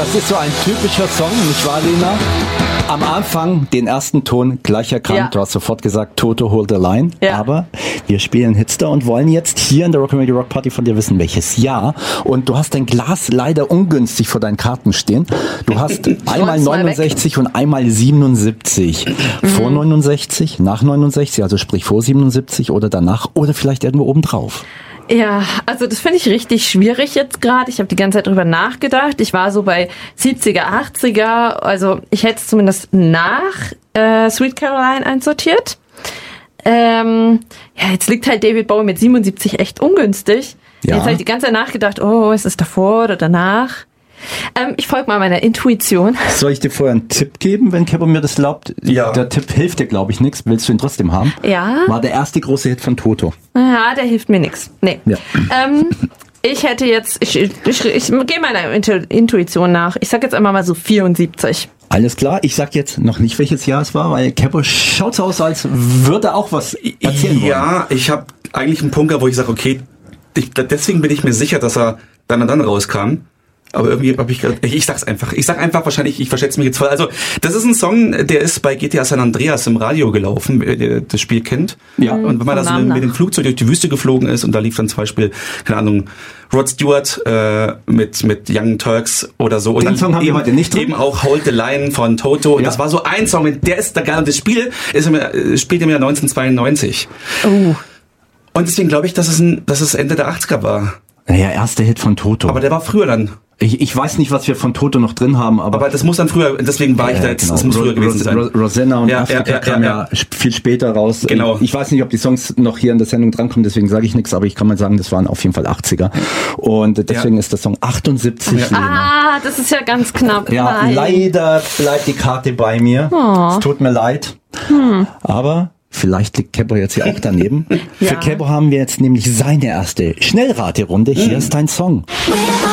Das ist so ein typischer Song, nicht wahr, Lena? Am Anfang den ersten Ton gleich erkannt. Ja. Du hast sofort gesagt, Toto, hold the line. Ja. Aber wir spielen Hitstar und wollen jetzt hier in der Rock'n'Roll Rock Party von dir wissen, welches Jahr. Und du hast dein Glas leider ungünstig vor deinen Karten stehen. Du hast einmal 69 und einmal 77. Vor 69, nach 69, also sprich vor 77 oder danach oder vielleicht irgendwo oben drauf. Ja, also das finde ich richtig schwierig jetzt gerade. Ich habe die ganze Zeit drüber nachgedacht. Ich war so bei 70er, 80er. Also ich hätte es zumindest nach Sweet Caroline einsortiert. Jetzt liegt halt David Bowie mit 77 echt ungünstig. Ja. Jetzt habe ich die ganze Zeit nachgedacht, ist es davor oder danach? Ich folge mal meiner Intuition. Soll ich dir vorher einen Tipp geben, wenn Kebo mir das erlaubt? Ja. Der Tipp hilft dir, glaube ich, nichts. Willst du ihn trotzdem haben? Ja. War der erste große Hit von Toto. Ja, der hilft mir nichts. Nee. Ja. Ich hätte jetzt, ich gehe meiner Intuition nach. Ich sag jetzt einmal mal so 74. Alles klar, ich sag jetzt noch nicht, welches Jahr es war, weil Kebo schaut so aus, als würde er auch was erzählen wollen. Ja, ich habe eigentlich einen Punkt, wo ich sage, okay, deswegen bin ich mir sicher, dass er dann und dann rauskam. Aber irgendwie habe ich sag's einfach. Ich sag einfach wahrscheinlich, ich verschätze mich jetzt voll. Also, das ist ein Song, der ist bei GTA San Andreas im Radio gelaufen, wer das Spiel kennt. Ja. Und wenn man da so mit dem Flugzeug durch die Wüste geflogen ist und da lief dann zum Beispiel, keine Ahnung, Rod Stewart mit Young Turks oder so. Und den Song haben wir heute nicht drin. Eben auch Hold the Line von Toto. Und das war so ein Song, der ist da geil. Und das Spiel spielt im Jahr 1992. Oh. Und deswegen glaube ich, dass es Ende der 80er war. Naja, erster Hit von Toto. Aber der war früher dann. Ich weiß nicht, was wir von Toto noch drin haben, aber das muss dann früher, deswegen war ich da jetzt, genau. Das muss früher gewesen sein. Rosanna und Afrika kam ja viel später raus. Genau. Ich weiß nicht, ob die Songs noch hier in der Sendung drankommen, deswegen sage ich nichts, aber ich kann mal sagen, das waren auf jeden Fall 80er. Und deswegen ist der Song 78. Das ist ja ganz knapp. Ja, Nein. Leider bleibt die Karte bei mir. Es tut mir leid. Aber vielleicht liegt Kebo jetzt hier auch daneben. Für Kebo haben wir jetzt nämlich seine erste Schnellraterunde. Hier ist dein Song.